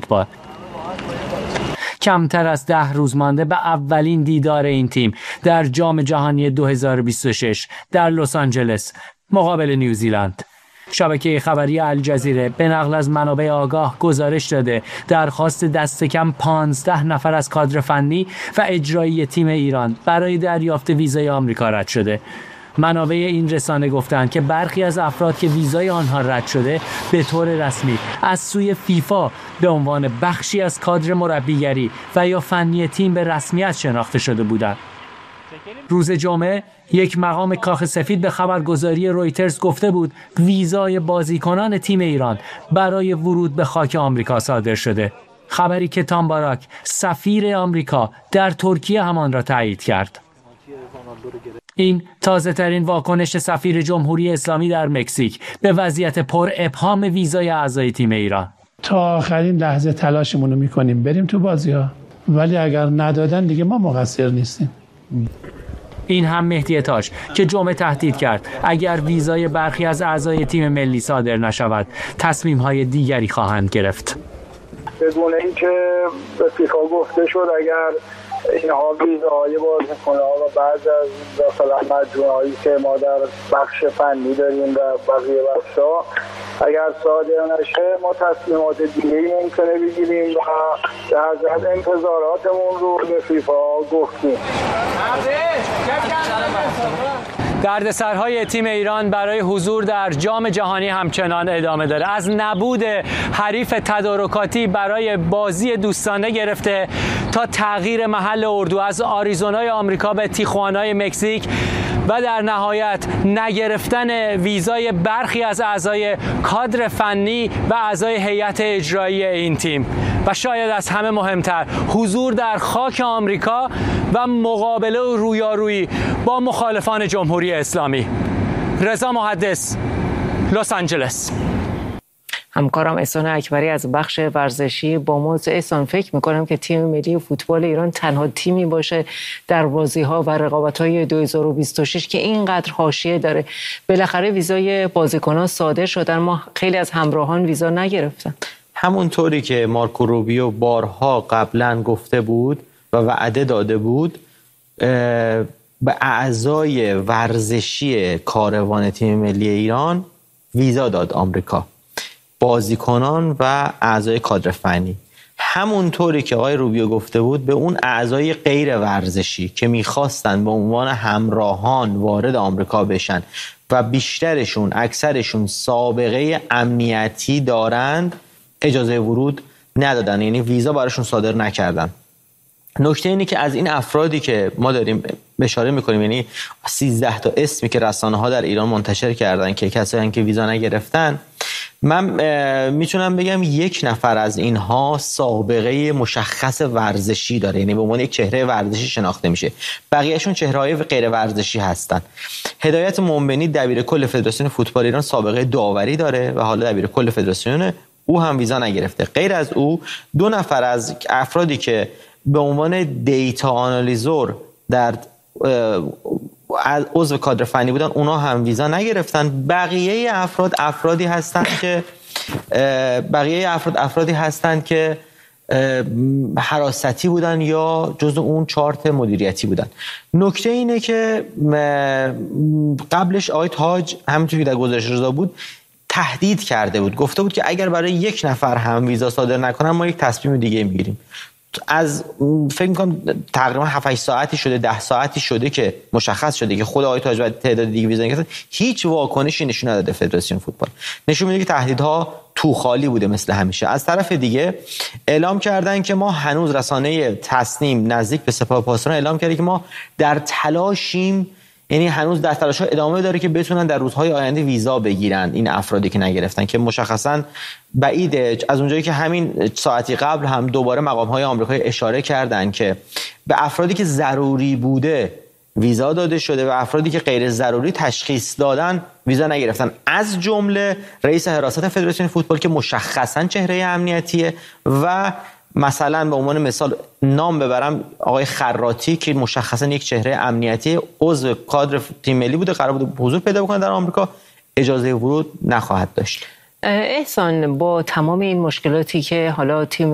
فوتبال. کمتر از 10 روز مانده به اولین دیدار این تیم در جام جهانی 2026 در لس آنجلس مقابل نیوزیلند. شبکه خبری الجزیره به نقل از منابع آگاه گزارش داده درخواست دست کم 15 نفر از کادر فنی و اجرایی تیم ایران برای دریافت ویزای آمریکا رد شده. منابع این رسانه گفتند که برخی از افراد که ویزای آنها رد شده به طور رسمی از سوی فیفا به عنوان بخشی از کادر مربیگری و یا فنی تیم به رسمیت شناخته شده بودند. روز جمعه یک مقام کاخ سفید به خبرگزاری رویترز گفته بود ویزای بازیکنان تیم ایران برای ورود به خاک آمریکا صادر شده. خبری که تام باراک سفیر آمریکا در ترکیه همان را تایید کرد. این تازه ترین واکنش سفیر جمهوری اسلامی در مکزیک به وضعیت پر ابهام ویزای اعضای تیم ایران. تا آخرین لحظه تلاشمون رو میکنیم بریم تو بازی‌ها، ولی اگر ندادن دیگه ما مقصر نیستیم. این هم مهدی تاج که جمعه تهدید کرد اگر ویزای برخی از اعضای تیم ملی صادر نشود تصمیم‌های دیگری خواهند گرفت. بدون اینکه به فیفا گفته شد اگر اینها ویزاهای بازیکن‌ها و بعضی از مثلا مجموعه‌هایی که ما در بخش فنی داریم و بقیه بخش‌ها اگر صادر نشه ما تصمیمات دیگه‌ای ممکنه بگیریم و در ضمن انتظاراتمون رو به فیفا گفتیم. دردسرهای تیم ایران برای حضور در جام جهانی همچنان ادامه داره. از نبود حریف تدارکاتی برای بازی دوستانه گرفته تا تغییر محل اردو از آریزونای آمریکا به تیخوانای مکزیک و در نهایت نگرفتن ویزای برخی از اعضای کادر فنی و اعضای هیئت اجرایی این تیم و شاید از همه مهمتر حضور در خاک آمریکا و مقابله و رویارویی با مخالفان جمهوری اسلامی. رضا محدث، لس آنجلس. همکارم احسان اکبری از بخش ورزشی با ما. احسان، فکر میکنم که تیم ملی فوتبال ایران تنها تیمی باشه در بازی‌ها و رقابت‌های 2026 که اینقدر حاشیه داره. بالاخره ویزای بازیکنان صادر شدن، ما خیلی از همراهان ویزا نگرفتن. همونطوری که مارکو روبیو بارها قبلا گفته بود و وعده داده بود، به اعضای ورزشی کاروان تیم ملی ایران ویزا داد آمریکا، بازیکنان و اعضای کادر فنی. همونطوری که آقای روبیو گفته بود به اون اعضای غیر ورزشی که میخواستن به عنوان همراهان وارد آمریکا بشن و بیشترشون اکثرشون سابقه امنیتی دارند اجازه ورود ندادن، یعنی ویزا براشون صادر نکردن. نکته اینه که از این افرادی که ما داریم اشاره میکنیم، یعنی 13 تا اسمی که رسانه ها در ایران منتشر کردن که کسایی که ویزا نگرفتن، من میتونم بگم 1 نفر از اینها سابقه مشخص ورزشی داره، یعنی به عنوان یک چهره ورزشی شناخته میشه. بقیه‌شون چهره‌های غیر ورزشی هستن. هدایت مومنی دبیر کل فدراسیون فوتبال ایران سابقه داوری داره و حالا دبیر کل فدراسیون، او هم ویزا نگرفته. غیر از او 2 نفر از افرادی که به عنوان دیتا آنالیزور در عضو کادر فنی بودن اونا هم ویزا نگرفتن. بقیه افراد افرادی هستند که حراستی بودن یا جزو اون چارت مدیریتی بودن. نکته اینه که قبلش آقای تاج همونطوری که در گزارش رضا بود تهدید کرده بود، گفته بود که اگر برای 1 نفر هم ویزا صادر نکنن ما یک تصمیم دیگه میگیریم. از فکر می‌کنم تقریبا 7-8 ساعتی شده، 10 ساعتی شده که مشخص شده که خود آقای تاج و تعداد دیگه ویزا نگرفتن. هیچ واکنشی نشون نداده فدراسیون فوتبال، نشون میده که تهدیدها تو خالی بوده مثل همیشه. از طرف دیگه اعلام کردن که ما هنوز، رسانه تصنیم نزدیک به سپاه پاسداران اعلام کرده که ما در تلاشیم، یعنی هنوز در تلاش ادامه داره که بتونن در روزهای آینده ویزا بگیرن این افرادی که نگرفتن، که مشخصا بعیده. از اونجایی که همین ساعتی قبل هم دوباره مقام‌های آمریکایی اشاره کردن که به افرادی که ضروری بوده ویزا داده شده و افرادی که غیر ضروری تشخیص دادن ویزا نگرفتن، از جمله رئیس حراست فدراسیون فوتبال که مشخصا چهره امنیتیه و مثلا به عنوان مثال نام ببرم آقای خراتی که مشخصا یک چهره امنیتی عضو کادر تیم ملی بوده، قرار بود حضور پیدا بکنه در آمریکا، اجازه ورود نخواهد داشت. احسان، با تمام این مشکلاتی که حالا تیم